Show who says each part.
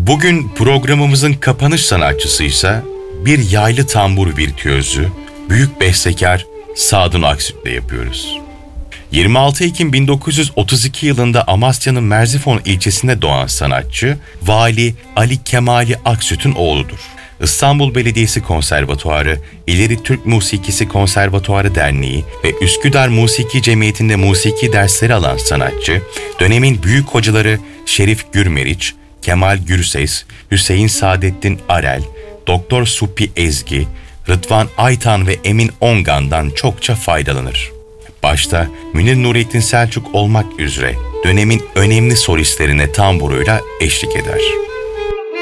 Speaker 1: Bugün programımızın kapanış sanatçısıysa bir yaylı tambur virtüözü, büyük bestekar Sadun Aksüt'le yapıyoruz. 26 Ekim 1932 yılında Amasya'nın Merzifon ilçesinde doğan sanatçı, Vali Ali Kemali Aksüt'ün oğludur. İstanbul Belediyesi Konservatuarı, İleri Türk Musikisi Konservatuarı Derneği ve Üsküdar Musiki Cemiyeti'nde musiki dersleri alan sanatçı, dönemin büyük hocaları Şerif Gürmeriç, Kemal Gürses, Hüseyin Saadettin Arel, Doktor Suppi Ezgi, Rıdvan Aytan ve Emin Ongan'dan çokça faydalanır. Başta Münir Nurettin Selçuk olmak üzere dönemin önemli solistlerine tamburuyla eşlik eder.